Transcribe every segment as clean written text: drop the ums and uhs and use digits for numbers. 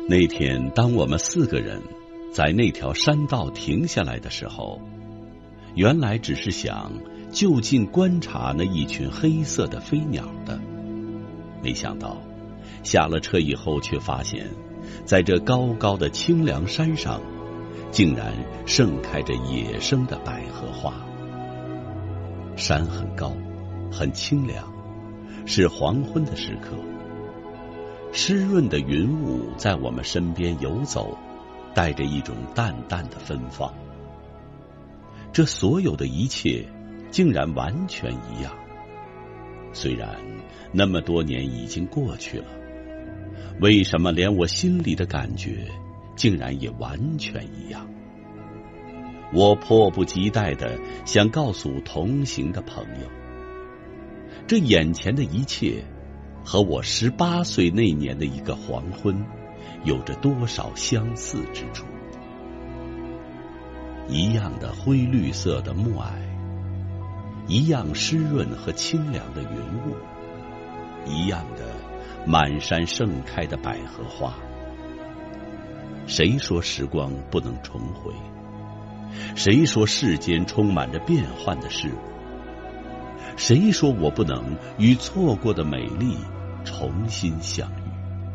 那天，当我们4个人在那条山道停下来的时候，原来只是想就近观察那一群黑色的飞鸟的，没想到下了车以后，却发现在这高高的清凉山上，竟然盛开着野生的百合花。山很高，很清凉，是黄昏的时刻，湿润的云雾在我们身边游走，带着一种淡淡的芬芳。这所有的一切竟然完全一样，虽然那么多年已经过去了，为什么连我心里的感觉竟然也完全一样？我迫不及待地想告诉同行的朋友，这眼前的一切和我18岁那年的一个黄昏有着多少相似之处。一样的灰绿色的暮霭，一样湿润和清凉的云雾，一样的满山盛开的百合花。谁说时光不能重回？谁说世间充满着变幻的事物？谁说我不能与错过的美丽重新相遇？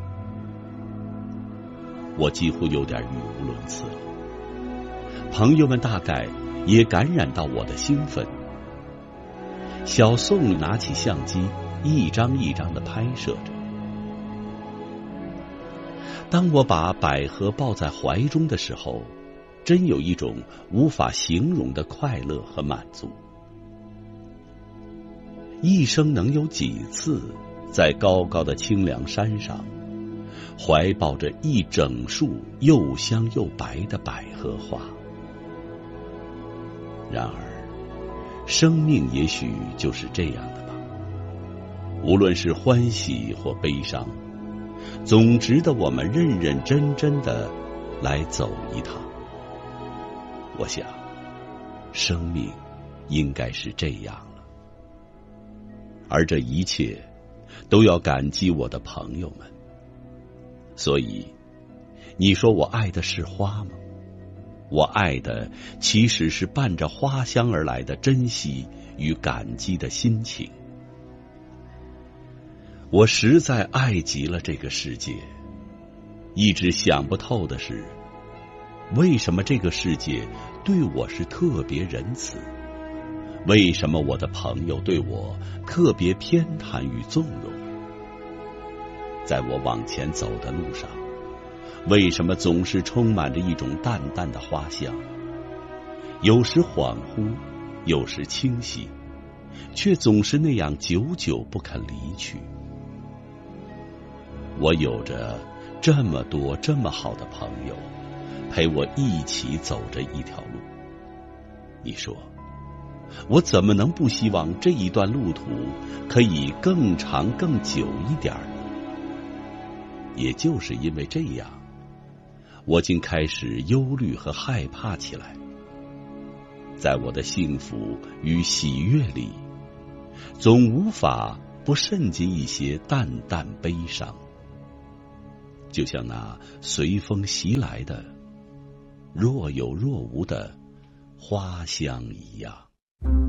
我几乎有点语无伦次了。朋友们大概也感染到我的兴奋。小宋拿起相机，一张一张地拍摄着。当我把百合抱在怀中的时候，真有一种无法形容的快乐和满足。一生能有几次在高高的清凉山上怀抱着一整束又香又白的百合花？然而生命也许就是这样的吧，无论是欢喜或悲伤，总值得我们认认真真的来走一趟。我想生命应该是这样了，而这一切都要感激我的朋友们。所以你说我爱的是花吗？我爱的其实是伴着花香而来的珍惜与感激的心情。我实在爱极了这个世界，一直想不透的是，为什么这个世界对我是特别仁慈？为什么我的朋友对我特别偏袒与纵容？在我往前走的路上，为什么总是充满着一种淡淡的花香？有时恍惚，有时清晰，却总是那样久久不肯离去。我有着这么多这么好的朋友，陪我一起走着一条路。你说，我怎么能不希望这一段路途可以更长更久一点呢？也就是因为这样，我竟开始忧虑和害怕起来。在我的幸福与喜悦里，总无法不渗进一些淡淡悲伤，就像那随风袭来的若有若无的花香一样。